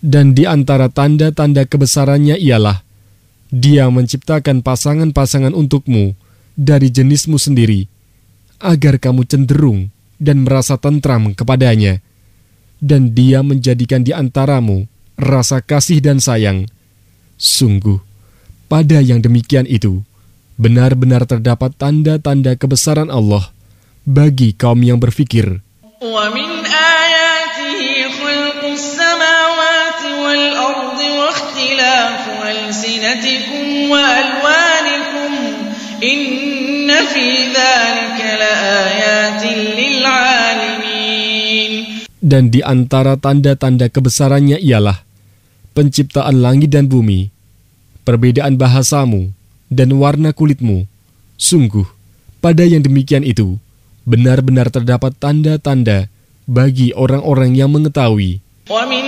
Dan di antara tanda-tanda kebesarannya ialah Dia menciptakan pasangan-pasangan untukmu dari jenismu sendiri, agar kamu cenderung dan merasa tentram kepadanya. Dan Dia menjadikan di antaramu rasa kasih dan sayang. Sungguh, pada yang demikian itu, benar-benar terdapat tanda-tanda kebesaran Allah bagi kaum yang berfikir. وَمِنْ آيَاتِهِ خَلْقُ السَّمَاوَاتِ وَالْأَرْضِ وَاخْتِلَافُ أَلْسِنَتِكُمْ وَأَلْوَانِكُمْ إِنَّ فِي ذَلِكَ لَآيَاتٍ لِلْعَالِمِينَ. Dan di antara tanda-tanda kebesarannya ialah penciptaan langit dan bumi, perbedaan bahasamu, dan warna kulitmu. Sungguh, pada yang demikian itu, benar-benar terdapat tanda-tanda bagi orang-orang yang mengetahui.